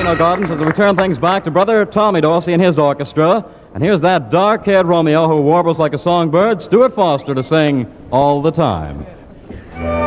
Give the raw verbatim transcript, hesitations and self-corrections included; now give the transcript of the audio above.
Botanical Gardens as we return things back to Brother Tommy Dorsey and his orchestra. And here's that dark-haired Romeo who warbles like a songbird, Stuart Foster, to sing All the Time.